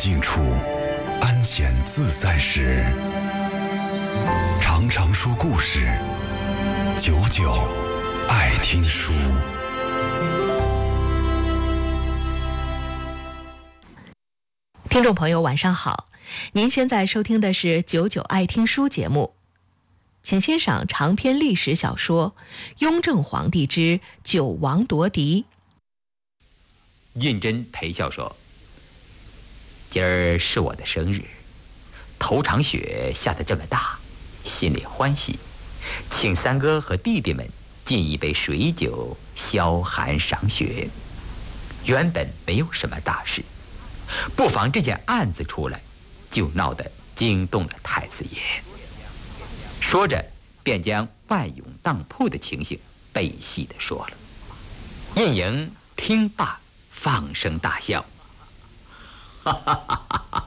静处，安闲自在时，常常说故事，久久爱听书。 听众朋友晚上好，您现在收听的是久久爱听书节目，请欣赏长篇历史小说《雍正皇帝之九王夺嫡》。 胤禛陪笑说：“今儿是我的生日，头场雪下得这么大，心里欢喜，请三哥和弟弟们敬一杯水酒，消寒赏雪。原本没有什么大事，不妨这件案子出来，就闹得惊动了太子爷。”说着，便将万永当铺的情形背细地说了。胤禛听罢，放声大笑，哈哈哈哈哈！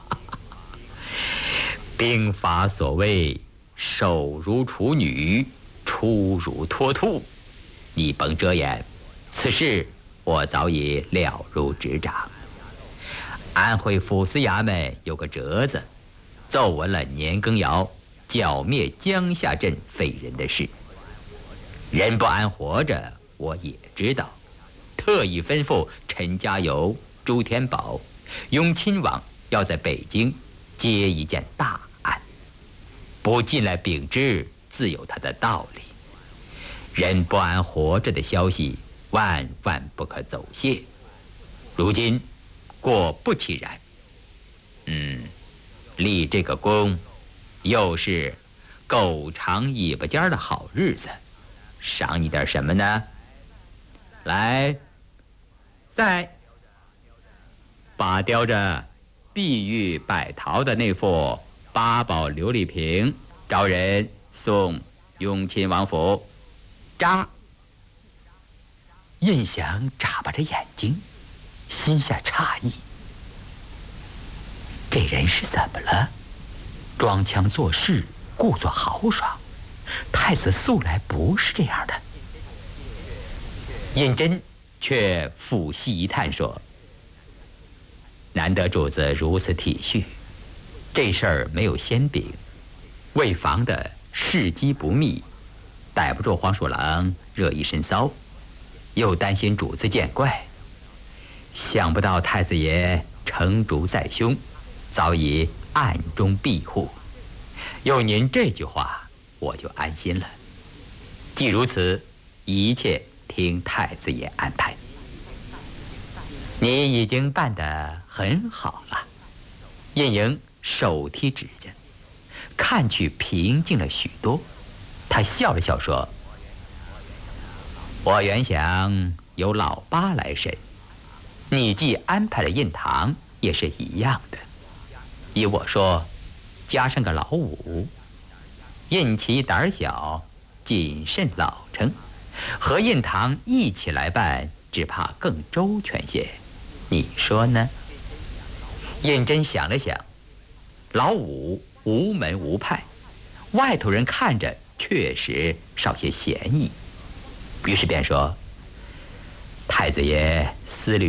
兵法所谓手如处女，出如脱兔，你甭遮掩，此事我早已了如指掌。安徽抚司衙门有个折子，奏闻了年羹尧剿灭江夏镇匪人的事，人不安活着，我也知道，特意吩咐陈家友、朱天宝、雍亲王要在北京接一件大案，不进来禀知，自有他的道理。人不安活着的消息，万万不可走泄。如今果不其然，立这个功，又是狗肠尾巴尖的好日子，赏你点什么呢？来，在把雕着碧玉百桃的那副八宝琉璃瓶招人送雍亲王府。扎！胤祥眨巴着眼睛，心下诧异，这人是怎么了？装腔作势，故作豪爽，太子素来不是这样的。胤禛却抚膝一叹说：“难得主子如此体恤，这事儿没有先禀，为防的事机不密，逮不住黄鼠狼惹一身骚，又担心主子见怪，想不到太子爷成竹在胸，早已暗中庇护。有您这句话，我就安心了。既如此，一切听太子爷安排。你已经办得很好了。”胤禛手提指甲，看去平静了许多。他笑了笑说：“我原想由老八来审，你既安排了印堂，也是一样的。依我说，加上个老五，印其胆小，谨慎老成，和印堂一起来办，只怕更周全些。你说呢？”胤禛想了想，老五无门无派，外头人看着确实少些嫌疑，于是便说：“太子爷思虑